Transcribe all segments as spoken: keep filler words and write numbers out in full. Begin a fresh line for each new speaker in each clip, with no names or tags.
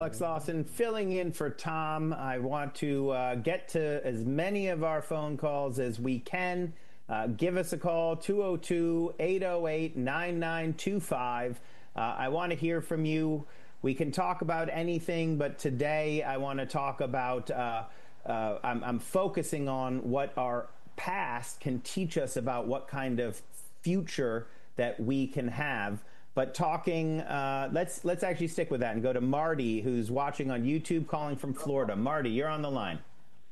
Alex Lawson filling in for Tom. I want to uh, get to as many of our phone calls as we can. Uh, give us a call, two oh two, eight oh eight, nine nine two five. Uh, I want to hear from you. We can talk about anything, but today I want to talk about, uh, uh, I'm, I'm focusing on what our past can teach us about what kind of future that we can have. But talking, uh, let's let's actually stick with that and go to Marty, who's watching on YouTube, calling from Florida. Marty, you're on the line.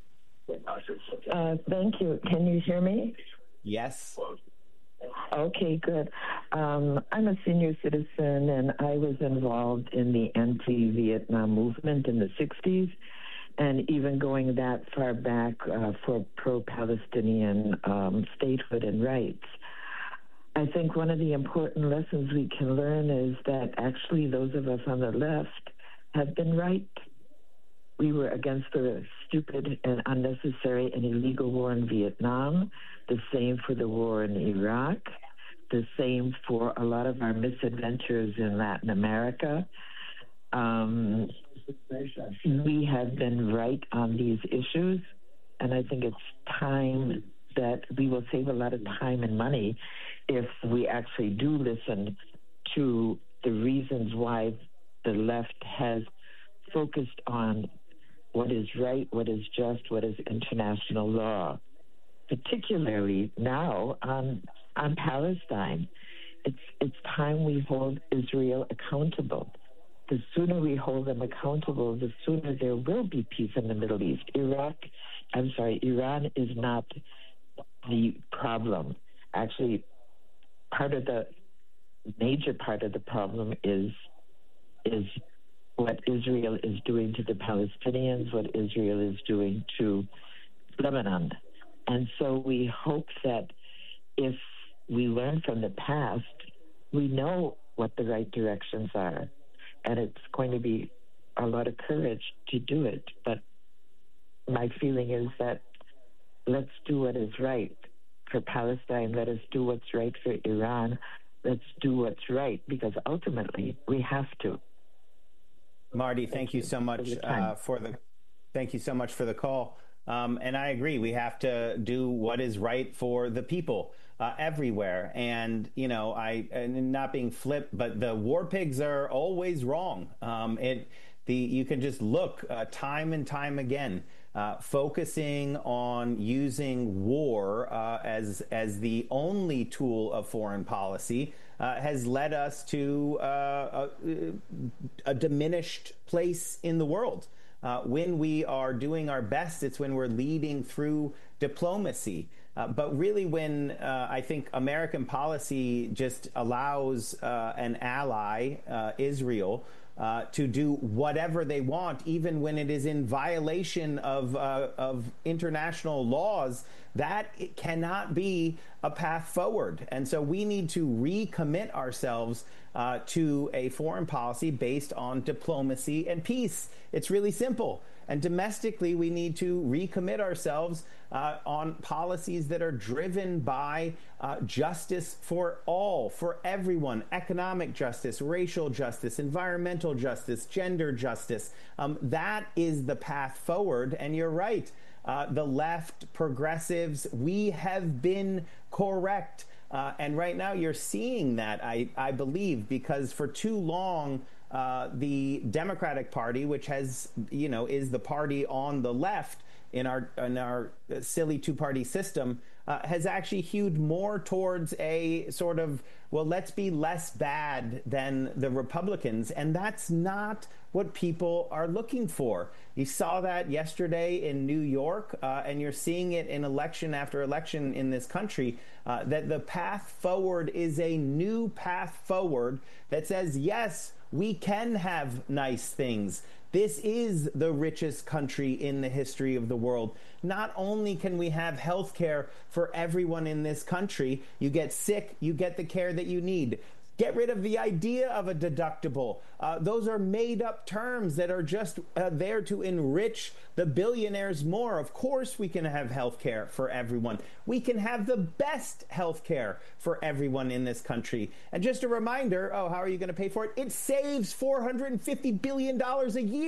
Uh, thank you. Can you hear me?
Yes.
Okay, good. Um, I'm a senior citizen, and I was involved in the anti-Vietnam movement in the sixties, and even going that far back uh, for pro-Palestinian um, statehood and rights. I think one of the important lessons we can learn is that actually those of us on the left have been right. We were against the stupid and unnecessary and illegal war in Vietnam, the same for the war in Iraq, the same for a lot of our misadventures in Latin America. Um, we have been right on these issues, and I think it's time that we will save a lot of time and money if we actually do listen to the reasons why the left has focused on what is right, what is just, what is international law, particularly now on on Palestine. It's it's time we hold Israel accountable. The sooner we hold them accountable, the sooner there will be peace in the Middle East. Iraq, I'm sorry, Iran is not the problem. Actually, part of the major part of the problem is is what Israel is doing to the Palestinians, what Israel is doing to Lebanon. And so we hope that if we learn from the past, we know what the right directions are. And it's going to be a lot of courage to do it. But my feeling is that let's do what is right for Palestine. Let us do what's right for Iran. Let's do what's right, because ultimately we have to.
Marty, thank, thank you so much uh, for the thank you so much for the call. Um, and I agree, we have to do what is right for the people uh, everywhere. And you know, I and not being flipped, but the war pigs are always wrong. Um, it the you can just look uh, time and time again. Uh, focusing on using war uh, as as the only tool of foreign policy uh, has led us to uh, a, a diminished place in the world. Uh, when we are doing our best, it's when we're leading through diplomacy. Uh, but really, when uh, I think American policy just allows uh, an ally, uh, Israel, Uh, to do whatever they want, even when it is in violation of uh, of international laws, that it cannot be a path forward. And so we need to recommit ourselves uh, to a foreign policy based on diplomacy and peace. It's really simple. And domestically, we need to recommit ourselves uh, on policies that are driven by uh, justice for all, for everyone, economic justice, racial justice, environmental justice, gender justice. Um, that is the path forward. And you're right. Uh, the left, progressives, we have been correct. Uh, and right now you're seeing that, I, I believe, because for too long, uh, the Democratic Party, which has, you know, is the party on the left in our in our silly two-party system, uh, has actually hewed more towards a sort of, well, let's be less bad than the Republicans. And that's not what people are looking for. You saw that yesterday in New York, uh, and you're seeing it in election after election in this country, uh, that the path forward is a new path forward that says, yes, we can have nice things. This is the richest country in the history of the world. Not only can we have health care for everyone in this country, you get sick, you get the care that you need. Get rid of the idea of a deductible. Uh, those are made-up terms that are just uh, there to enrich the billionaires more. Of course we can have health care for everyone. We can have the best health care for everyone in this country. And just a reminder, oh, how are you going to pay for it? It saves four hundred fifty billion dollars a year.